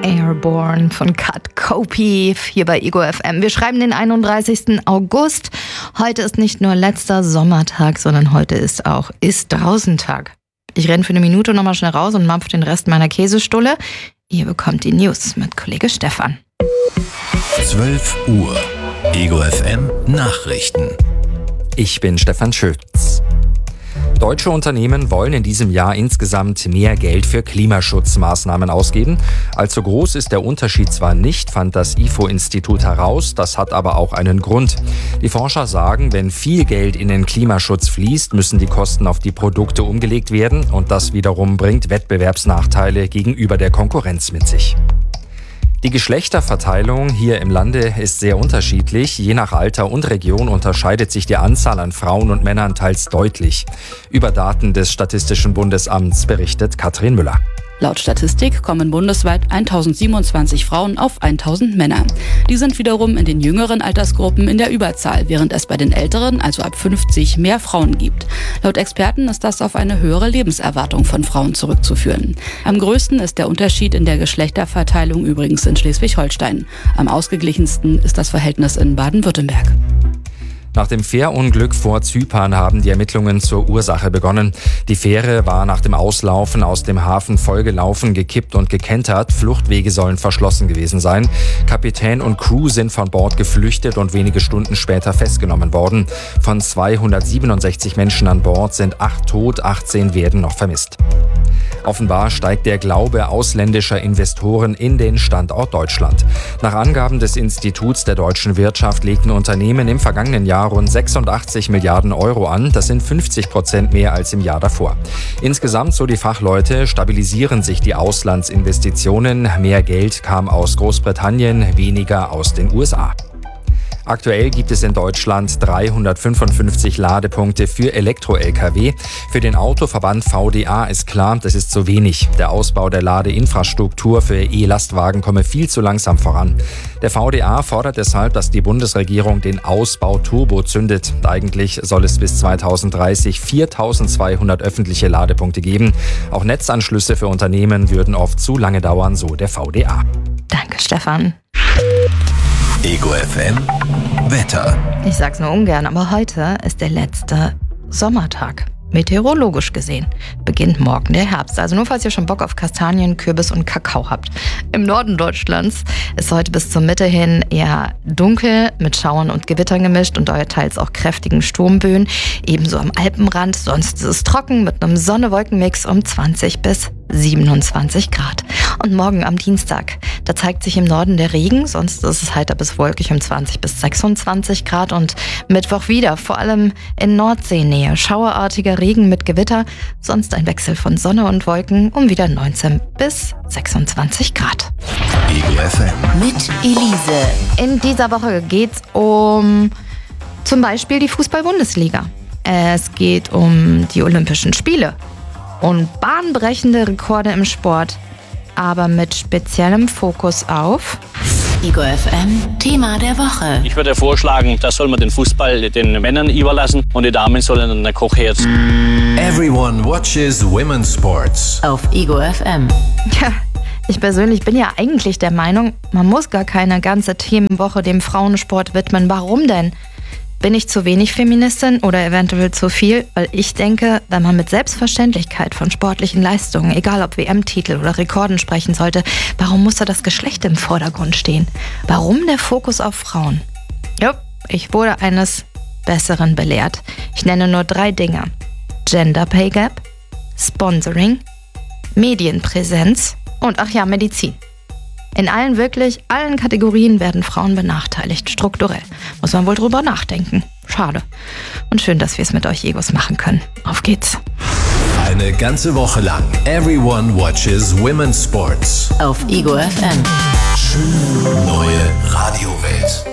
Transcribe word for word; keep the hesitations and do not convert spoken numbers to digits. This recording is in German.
Airborne von Kat Copi hier bei Ego F M. Wir schreiben den einunddreißigsten August. Heute ist nicht nur letzter Sommertag, sondern heute ist auch Ist-Draußen-Tag. Ich renne für eine Minute nochmal schnell raus und mampf den Rest meiner Käsestulle. Ihr bekommt die News mit Kollege Stefan. zwölf Uhr. Ego F M Nachrichten. Ich bin Stefan Schütz. Deutsche Unternehmen wollen in diesem Jahr insgesamt mehr Geld für Klimaschutzmaßnahmen ausgeben. Allzu groß ist der Unterschied zwar nicht, fand das I F O-Institut heraus, das hat aber auch einen Grund. Die Forscher sagen, wenn viel Geld in den Klimaschutz fließt, müssen die Kosten auf die Produkte umgelegt werden und das wiederum bringt Wettbewerbsnachteile gegenüber der Konkurrenz mit sich. Die Geschlechterverteilung hier im Lande ist sehr unterschiedlich. Je nach Alter und Region unterscheidet sich die Anzahl an Frauen und Männern teils deutlich. Über Daten des Statistischen Bundesamts berichtet Katrin Müller. Laut Statistik kommen bundesweit tausendsiebenundzwanzig Frauen auf tausend Männer. Die sind wiederum in den jüngeren Altersgruppen in der Überzahl, während es bei den älteren, also ab fünfzig, mehr Frauen gibt. Laut Experten ist das auf eine höhere Lebenserwartung von Frauen zurückzuführen. Am größten ist der Unterschied in der Geschlechterverteilung übrigens in Schleswig-Holstein. Am ausgeglichensten ist das Verhältnis in Baden-Württemberg. Nach dem Fährunglück vor Zypern haben die Ermittlungen zur Ursache begonnen. Die Fähre war nach dem Auslaufen aus dem Hafen vollgelaufen, gekippt und gekentert. Fluchtwege sollen verschlossen gewesen sein. Kapitän und Crew sind von Bord geflüchtet und wenige Stunden später festgenommen worden. Von zweihundertsiebenundsechzig Menschen an Bord sind acht tot, achtzehn werden noch vermisst. Offenbar steigt der Glaube ausländischer Investoren in den Standort Deutschland. Nach Angaben des Instituts der deutschen Wirtschaft legten Unternehmen im vergangenen Jahr rund sechsundachtzig Milliarden Euro an. Das sind fünfzig Prozent mehr als im Jahr davor. Insgesamt, so die Fachleute, stabilisieren sich die Auslandsinvestitionen. Mehr Geld kam aus Großbritannien, weniger aus den U S A. Aktuell gibt es in Deutschland dreihundertfünfundfünfzig Ladepunkte für Elektro-L K W. Für den Autoverband V D A ist klar, das ist zu wenig. Der Ausbau der Ladeinfrastruktur für E-Lastwagen komme viel zu langsam voran. Der V D A fordert deshalb, dass die Bundesregierung den Ausbau turbo zündet. Eigentlich soll es bis zweitausenddreißig viertausendzweihundert öffentliche Ladepunkte geben. Auch Netzanschlüsse für Unternehmen würden oft zu lange dauern, so der V D A. Danke, Stefan. Ego F M Wetter. Ich sag's nur ungern, aber heute ist der letzte Sommertag. Meteorologisch gesehen beginnt morgen der Herbst. Also nur falls ihr schon Bock auf Kastanien, Kürbis und Kakao habt. Im Norden Deutschlands ist heute bis zur Mitte hin eher dunkel mit Schauern und Gewittern gemischt und teils auch kräftigen Sturmböen. Ebenso am Alpenrand. Sonst ist es trocken mit einem Sonne-Wolken-Mix um zwanzig bis siebenundzwanzig Grad. Und morgen am Dienstag, da zeigt sich im Norden der Regen, sonst ist es heiter bis wolkig um zwanzig bis sechsundzwanzig Grad und Mittwoch wieder, vor allem in Nordseenähe, schauerartiger Regen mit Gewitter, sonst ein Wechsel von Sonne und Wolken um wieder neunzehn bis sechsundzwanzig Grad. Ego F M Mit Elise. In dieser Woche geht's um zum Beispiel die Fußball-Bundesliga. Es geht um die Olympischen Spiele und bahnbrechende Rekorde im Sport, aber mit speziellem Fokus auf Ego F M Thema der Woche. Ich würde vorschlagen, das soll man den Fußball den Männern überlassen und die Damen sollen an der Kochherd. Everyone watches women's sports. Auf Ego F M. Ja, ich persönlich bin ja eigentlich der Meinung, man muss gar keine ganze Themenwoche dem Frauensport widmen. Warum denn? Bin ich zu wenig Feministin oder eventuell zu viel? Weil ich denke, wenn man mit Selbstverständlichkeit von sportlichen Leistungen, egal ob W M-Titel oder Rekorden sprechen sollte, warum muss da das Geschlecht im Vordergrund stehen? Warum der Fokus auf Frauen? Ja, ich wurde eines Besseren belehrt. Ich nenne nur drei Dinge. Gender Pay Gap, Sponsoring, Medienpräsenz und ach ja, Medizin. In allen, wirklich allen Kategorien werden Frauen benachteiligt, strukturell. Muss man wohl drüber nachdenken. Schade. Und schön, dass wir es mit euch Egos machen können. Auf geht's. Eine ganze Woche lang Everyone watches women's sports. Auf Ego F M. Schöne neue Radiowelt.